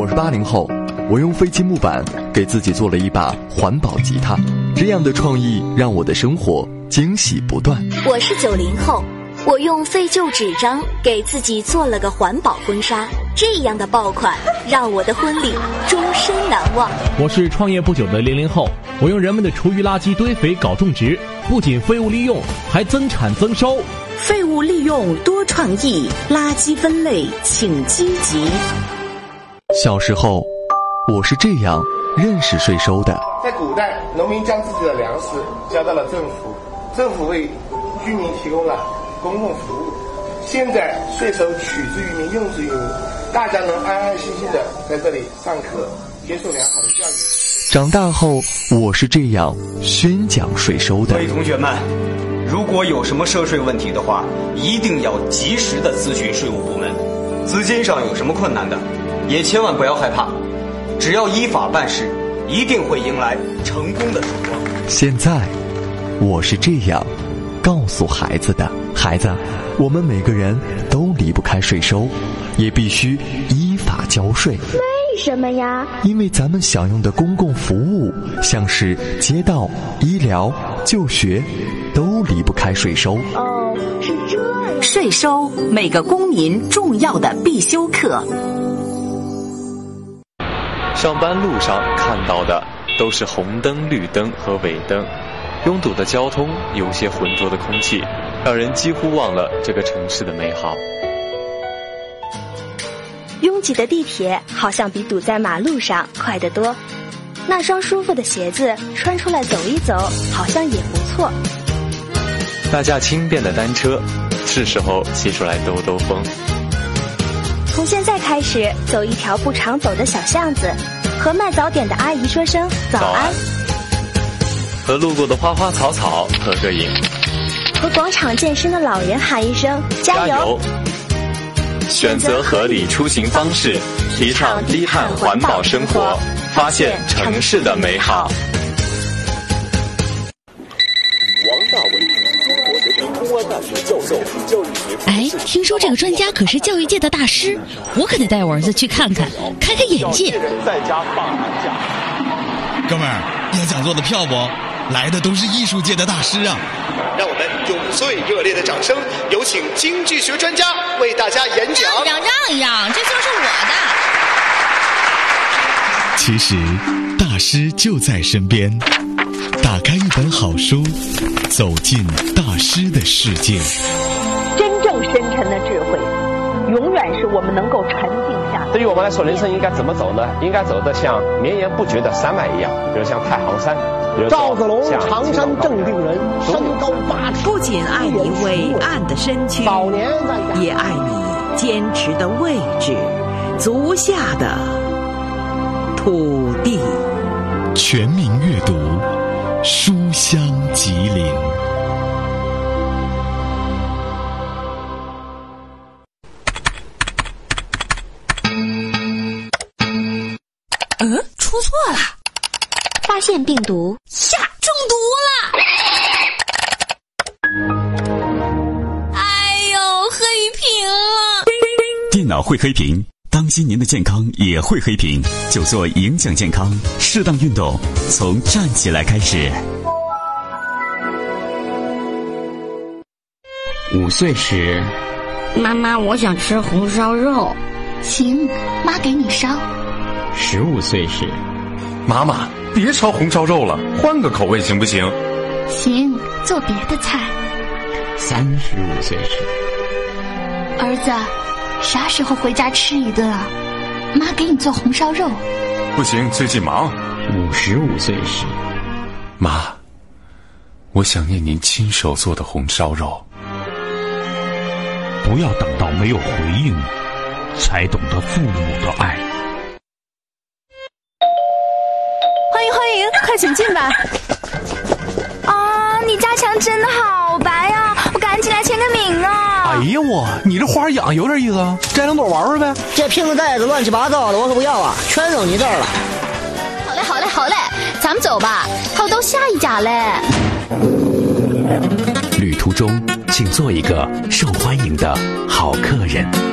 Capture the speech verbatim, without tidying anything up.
我是八零后，我用废弃木板给自己做了一把环保吉他，这样的创意让我的生活惊喜不断。 我是九零后，我用废旧纸张给自己做了个环保婚纱，这样的爆款让我的婚礼终身难忘。 我是创业不久的零零后，我用人们的厨余垃圾堆肥搞种植，不仅废物利用，还增产增收。 废物利用多创意，垃圾分类请积极。 小时候，我是这样认识税收的。 在古代，农民将自己的粮食交到了政府，政府为居民提供了公共服务。现在税收取之于民，用之于民，大家能安安心心的在这里上课，接受良好的教育。 长大后，我是这样宣讲税收的。 各位同学们，如果有什么涉税问题的话，一定要及时的咨询税务部门。资金上有什么困难的，也千万不要害怕，只要依法办事，一定会迎来成功的曙光。 现在，我是这样告诉孩子的：孩子，我们每个人都离不开税收，也必须依法交税。 为什么呀？ 因为咱们享用的公共服务，像是街道、医疗、就学，都离不开税收。 哦，是这样。 税收，每个公民重要的必修课。 上班路上看到的都是红灯、绿灯和尾灯，拥堵的交通，有些浑浊的空气，让人几乎忘了这个城市的美好。 拥挤的地铁好像比堵在马路上快得多，那双舒服的鞋子穿出来走一走，好像也不错。 那架轻便的单车，是时候骑出来兜兜风。 从现在开始，走一条不常走的小巷子，和卖早点的阿姨说声早安，早安和路过的花花草草合个影， 和广场健身的老人喊一声加油。加油， 选择合理出行方式，提倡低碳环保生活，发现城市的美好。 王大伟，中国学生公安大学教授，教育学。 哎，听说这个专家可是教育界的大师，我可得带我儿子去看看，开开眼界。 在家放寒假。 哥们儿，要讲座的票不？来的都是艺术界的大师啊！ 让我们用最热烈的掌声，有请经济学专家为大家演讲。 让让一让，这就是我的。 其实，大师就在身边。打开一本好书，走进大师的世界。 真正深沉的智慧，永远是我们能够沉静下。 对于我们来说，人生应该怎么走呢？应该走得像绵延不绝的山脉一样，比如像太行山。 赵子龙，常山正定人，身高八尺。 不仅爱你伟岸的身躯， 早年也爱你坚持的位置，足下的土地。 全民阅读，书香吉林。 嗯，出错了。 发现病毒， 呀，中毒了！哎呦，黑屏了！ 电脑会黑屏，当心您的健康也会黑屏，就做影响健康，适当运动，从站起来开始。 五岁时， 妈妈，我想吃红烧肉。 行，妈给你烧。 十五岁时， 妈妈，别烧红烧肉了，换个口味行不行？ 行，做别的菜。 三十五岁时， 儿子，啥时候回家吃一顿啊？妈给你做红烧肉。 不行，最近忙。 五十五岁时， 妈，我想念您亲手做的红烧肉。 不要等到没有回应，才懂得父母的爱。 欢迎欢迎，快请进吧。啊，你家墙真的好白呀、啊，我赶紧来签个名啊。 哎呀我，你这花养有点意思啊，摘两朵玩玩呗。 这瓶子袋子乱七八糟的，我可不要啊，全扔你这儿了。 好嘞好嘞好嘞，咱们走吧，还有到下一家嘞。 旅途中，请做一个受欢迎的好客人。